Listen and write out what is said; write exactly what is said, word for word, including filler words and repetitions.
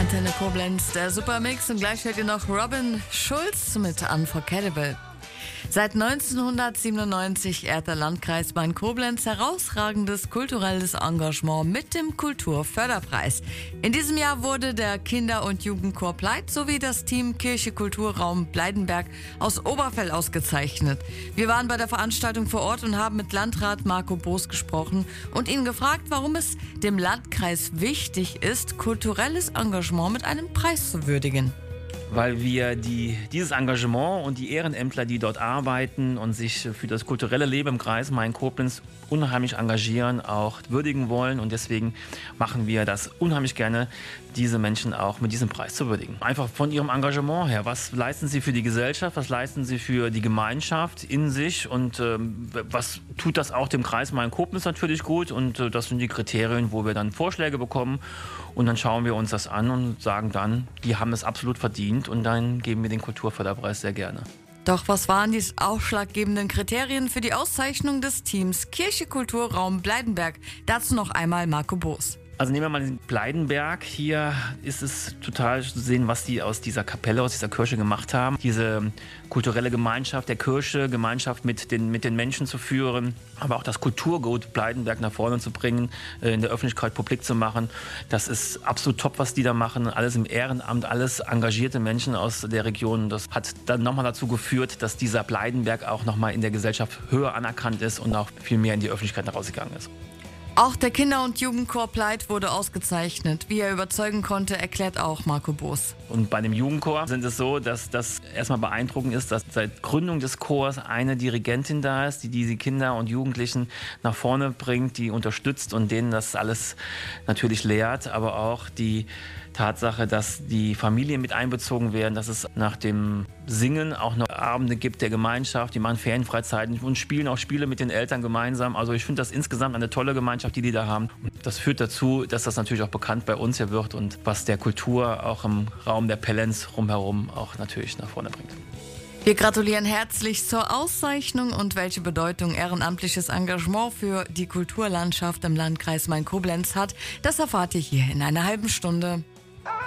Antenne Koblenz, der Supermix, und gleich hört ihr noch Robin Schulz mit Unforgettable. Seit neunzehnhundertsiebenundneunzig ehrt der Landkreis Main-Koblenz herausragendes kulturelles Engagement mit dem Kulturförderpreis. In diesem Jahr wurde der Kinder- und Jugendchor Pleit sowie das Team Kirche Kulturraum Bleidenberg aus Oberfell ausgezeichnet. Wir waren bei der Veranstaltung vor Ort und haben mit Landrat Marco Boos gesprochen und ihn gefragt, warum es dem Landkreis wichtig ist, kulturelles Engagement mit einem Preis zu würdigen. Weil wir die, dieses Engagement und die Ehrenämtler, die dort arbeiten und sich für das kulturelle Leben im Kreis Main-Koblenz unheimlich engagieren, auch würdigen wollen. Und deswegen machen wir das unheimlich gerne, diese Menschen auch mit diesem Preis zu würdigen. Einfach von ihrem Engagement her. Was leisten sie für die Gesellschaft? Was leisten sie für die Gemeinschaft in sich? Und ähm, was tut das auch dem Kreis Main-Koblenz natürlich gut? Und äh, das sind die Kriterien, wo wir dann Vorschläge bekommen. Und dann schauen wir uns das an und sagen dann, die haben es absolut verdient. Und dann geben wir den Kulturförderpreis sehr gerne. Doch was waren die ausschlaggebenden Kriterien für die Auszeichnung des Teams Kirche Kulturraum Bleidenberg? Dazu noch einmal Marco Boos. Also nehmen wir mal den Bleidenberg. Hier ist es total zu sehen, was die aus dieser Kapelle, aus dieser Kirche gemacht haben. Diese kulturelle Gemeinschaft der Kirche, Gemeinschaft mit den, mit den Menschen zu führen, aber auch das Kulturgut Bleidenberg nach vorne zu bringen, in der Öffentlichkeit publik zu machen. Das ist absolut top, was die da machen. Alles im Ehrenamt, alles engagierte Menschen aus der Region. Das hat dann nochmal dazu geführt, dass dieser Bleidenberg auch nochmal in der Gesellschaft höher anerkannt ist und auch viel mehr in die Öffentlichkeit herausgegangen ist. Auch der Kinder- und Jugendchor Pleit wurde ausgezeichnet. Wie er überzeugen konnte, erklärt auch Marco Boos. Und bei dem Jugendchor sind es so, dass das erstmal beeindruckend ist, dass seit Gründung des Chors eine Dirigentin da ist, die diese Kinder und Jugendlichen nach vorne bringt, die unterstützt und denen das alles natürlich lehrt, aber auch die Tatsache, dass die Familien mit einbezogen werden, dass es nach dem Singen auch noch Abende gibt der Gemeinschaft, die machen Ferienfreizeiten und spielen auch Spiele mit den Eltern gemeinsam. Also ich finde das insgesamt eine tolle Gemeinschaft, die die da haben. Das führt dazu, dass das natürlich auch bekannt bei uns hier wird und was der Kultur auch im Raum der Pellenz rumherum auch natürlich nach vorne bringt. Wir gratulieren herzlich zur Auszeichnung, und welche Bedeutung ehrenamtliches Engagement für die Kulturlandschaft im Landkreis Main-Koblenz hat, das erfahrt ihr hier in einer halben Stunde.